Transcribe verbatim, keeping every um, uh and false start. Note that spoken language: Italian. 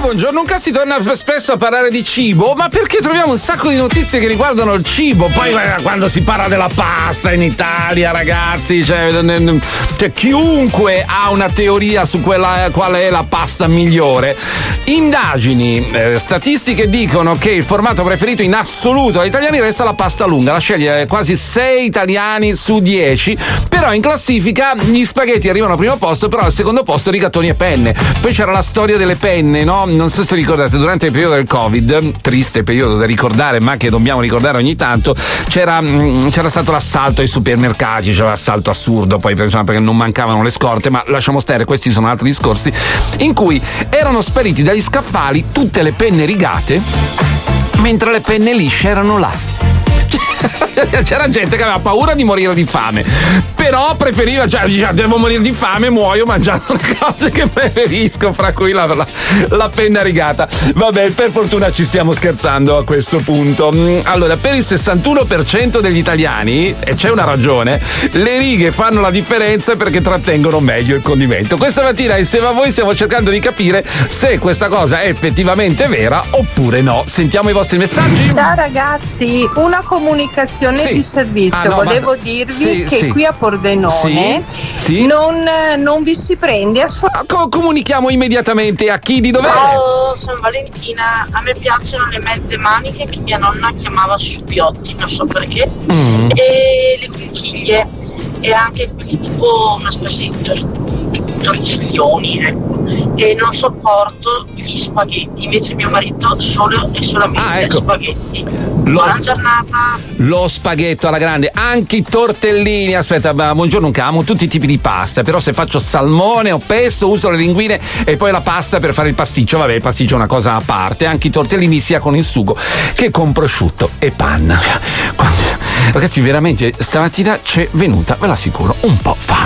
buongiorno, Nunca si torna spesso a parlare di cibo, ma perché troviamo un sacco di notizie che riguardano il cibo. Poi quando si parla della pasta in Italia, ragazzi, cioè, cioè chiunque ha una teoria su quella qual è la pasta migliore. Indagini, eh, statistiche dicono che il formato preferito in assoluto dagli italiani resta la pasta lunga, la sceglie quasi sei italiani su dieci, però in classifica gli spaghetti arrivano al primo posto, però al secondo posto rigatoni e penne. Poi c'era la storia delle penne, no? Non so se ricordate, durante il periodo del Covid, triste periodo da ricordare, ma che dobbiamo ricordare ogni tanto, c'era, c'era stato l'assalto ai supermercati, c'era l'assalto assurdo, poi perché non mancavano le scorte, ma lasciamo stare, questi sono altri discorsi, in cui erano spariti dagli scaffali tutte le penne rigate, mentre le penne lisce erano là. C'era gente che aveva paura di morire di fame, però preferiva, cioè diceva devo morire di fame, muoio mangiando le cose che preferisco, fra cui la, la, la penna rigata. Vabbè, per fortuna ci stiamo scherzando a questo punto. Allora, per il sessantuno per cento degli italiani, e c'è una ragione, le righe fanno la differenza perché trattengono meglio il condimento. Questa mattina insieme a voi stiamo cercando di capire se questa cosa è effettivamente vera oppure no. Sentiamo i vostri messaggi. Ciao ragazzi, una comunicazione Sì. di servizio. Ah, no, volevo ma... dirvi sì, che sì. qui a Pordenone sì, sì. Non, non vi si prende assolutamente. Co- comunichiamo immediatamente a chi di dov'è. Ciao, sono Valentina. A me piacciono le mezze maniche che mia nonna chiamava sciupiotti, non so perché, Mm. e le conchiglie e anche quelli tipo una specie di tor- torciglioni, ecco. E non sopporto gli spaghetti, invece mio marito solo e solamente Ah, ecco. spaghetti. Lo- Buona giornata. Lo spaghetto alla grande, anche i tortellini. Aspetta, ma buongiorno, amo tutti i tipi di pasta, però se faccio salmone o pesto uso le linguine e poi la pasta per fare il pasticcio. Vabbè, il pasticcio è una cosa a parte, anche i tortellini sia con il sugo che con prosciutto e panna. Ragazzi, veramente stamattina c'è venuta, ve l'assicuro, un po' fame.